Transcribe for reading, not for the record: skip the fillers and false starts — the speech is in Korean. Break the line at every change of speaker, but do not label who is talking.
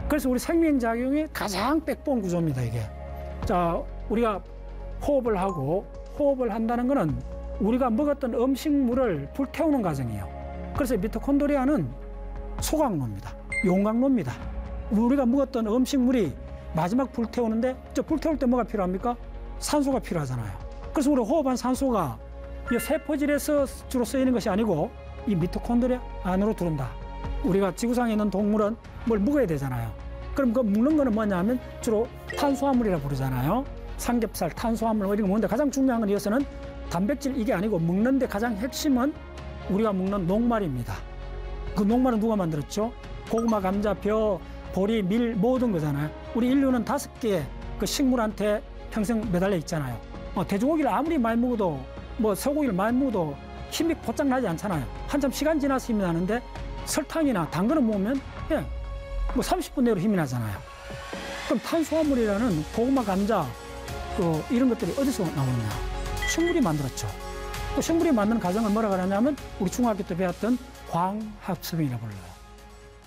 그래서 우리 생명작용의 가장 백본 구조입니다, 이게. 자, 우리가 호흡을 하고 호흡을 한다는 거는 우리가 먹었던 음식물을 불태우는 과정이에요. 그래서 미토콘드리아는 소각로입니다. 용광로입니다. 우리가 먹었던 음식물이 마지막 불태우는데 저 불태울 때 뭐가 필요합니까? 산소가 필요하잖아요. 그래서 우리가 호흡한 산소가 이 세포질에서 주로 쓰이는 것이 아니고 이 미토콘드리아 안으로 들어온다. 우리가 지구상에 있는 동물은 뭘 먹어야 되잖아요. 그럼 그 먹는 거는 뭐냐면 주로 탄수화물이라 부르잖아요. 삼겹살, 탄수화물 이런 거 먹는데 가장 중요한 건 이것은 단백질 이게 아니고 먹는데 가장 핵심은 우리가 먹는 녹말입니다. 그 녹말은 누가 만들었죠? 고구마, 감자, 벼, 보리, 밀 모든 거잖아요. 우리 인류는 5개의 그 식물한테 평생 매달려 있잖아요. 돼지고기를 아무리 많이 먹어도 소고기를 많이 먹어도 힘이 곧장 나지 않잖아요. 한참 시간 지나서 힘이 나는데 설탕이나 당근을 먹으면 30분 내로 힘이 나잖아요. 그럼 탄수화물이라는 고구마, 감자 이런 것들이 어디서 나오느냐? 식물이 만들었죠. 또 식물이 만드는 과정을 뭐라 그러냐면 우리 중학교 때 배웠던 광합성이라고 불러요.